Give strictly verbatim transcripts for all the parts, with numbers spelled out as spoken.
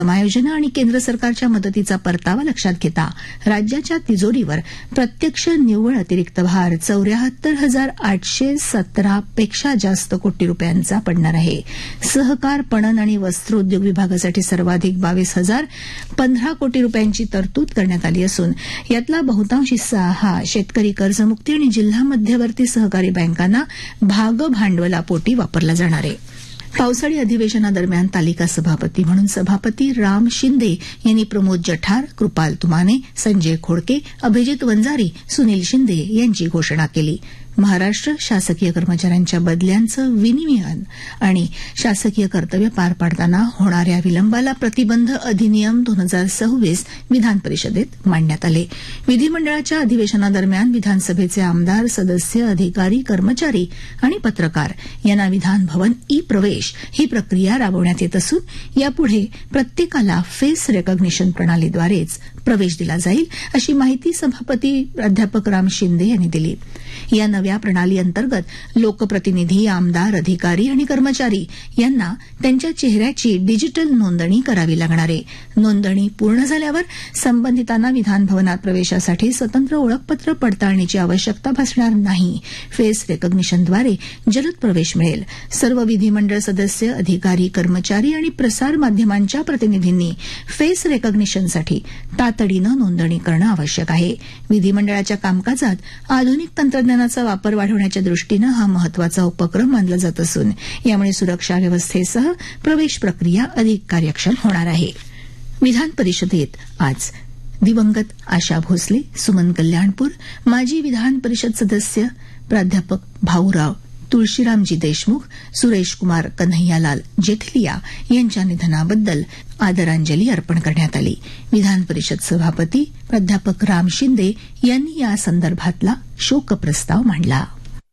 समायोजन आणि केंद्र सरकारच्या मदतीचा परतावा लक्षात घेता राज्याच्या तिजोरीवर प्रत्यक्ष निव्वळ अतिरिक्त भार चौऱ्याहत्तर हजार आठशे सतरा पेक्षा जास्त कोटी रुपयांचा पडणार आहे. सहकार, पणन आणि वस्त्रोद्योग विभागासाठी सर्वाधिक बावीस हजार पंधरा कोटी रुपयांची तरतूद करण्यात आली असून यातला बहुतांश हिस्सा हा शेतकरी कर्जमुक्ती आणि जिल्हा मध्यवर्ती सहकारी बँकांना भागभांडवलापोटी वापरला जाणार आहे. पावसाळी अधिवेशनादरम्यान तालिका सभापती म्हणून सभापती राम शिंदे यांनी प्रमोद जठार, कृपाल तुमाने, संजय खोडके, अभिजित वंजारी, सुनील शिंदे यांची घोषणा केली. महाराष्ट्र शासकीय कर्मचाऱ्यांच्या बदल्यांचं विनिमयन आणि शासकीय कर्तव्य पार पाडताना होणाऱ्या विलंबाला प्रतिबंध अधिनियम दोन हजार सव्वीस विधान परिषदेत मांडण्यात आले. विधिमंडळाच्या अधिवेशनादरम्यान विधानसभेचे आमदार, सदस्य, अधिकारी, कर्मचारी आणि पत्रकार यांना विधान भवन ई प्रवेश ही प्रक्रिया राबवण्यात येत असून यापुढे प्रत्येकाला फेस रेकॉग्निशन प्रणालीद्वारेच प्रवेश दिला जाईल, अशी माहिती सभापती प्राध्यापक राम शिंदे यांनी दिली. या नव्या प्रणाली अंतर्गत लोकप्रतिनिधी, आमदार, अधिकारी आणि कर्मचारी यांना त्यांच्या चेहऱ्याची डिजिटल नोंदणी करावी लागणार आहे. नोंदणी पूर्ण झाल्यावर संबंधितांना विधानभवनात प्रवेशासाठी स्वतंत्र ओळखपत्र पडताळणीची आवश्यकता भासणार नाही. फेस रेकॉग्निशनद्वारे जलद प्रवेश मिळेल. सर्व विधिमंडळ सदस्य, अधिकारी, कर्मचारी आणि प्रसार माध्यमांच्या प्रतिनिधींनी फेस रेकॉग्निशनसाठी तातडीनं नोंदणी करणं आवश्यक आहे. विधिमंडळाच्या कामकाजात आधुनिक तंत्रज्ञानाचा वापर वाढवण्याच्या दृष्टीनं हा महत्वाचा उपक्रम मानला जात असून यामुळे सुरक्षा व्यवस्थेसह प्रवेश प्रक्रिया अधिक कार्यक्षम होणार आहे. विधान परिषदेत आज दिवंगत आशा भोसले, सुमन कल्याणपूर, माजी विधान परिषद सदस्य प्राध्यापक भाऊराव तुळशीरामजी देशमुख, सुरेश कुमार कन्हैयालाल जेठलिया यांच्या निधनाबद्दल आदरांजली अर्पण करण्यात आली. विधान परिषद सभापती प्राध्यापक राम शिंदे यांनी या संदर्भातला शोकप्रस्ताव मांडला.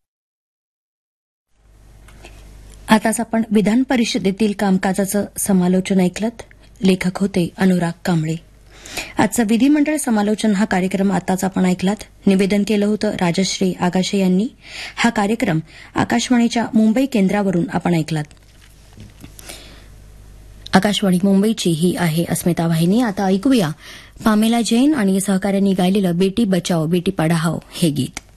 आताच आपण विधान परिषदेतील कामकाजाचं समालोचन ऐकलत. लेखक होते अनुराग कांबळे. आजचं विधिमंडळ समालोचन हा कार्यक्रम आताच आपण ऐकलात. निवेदन केलं होतं राजश्री आगाशे यांनी. हा कार्यक्रम आकाशवाणीच्या मुंबई केंद्रावरून आपण ऐकलात. आकाशवाणी मुंबईची ही आहे अस्मिता वाहिनी. आता ऐकूया पामेला जैन आणि सहकाऱ्यांनी गायलेलं बेटी बचाओ बेटी पढाओ हे गीत.